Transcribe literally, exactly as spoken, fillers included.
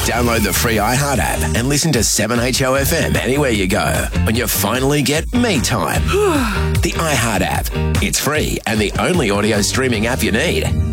Download the free iHeart app and listen to seven H O F M anywhere you go when you finally get me time. The iHeart app. It's free and the only audio streaming app you need.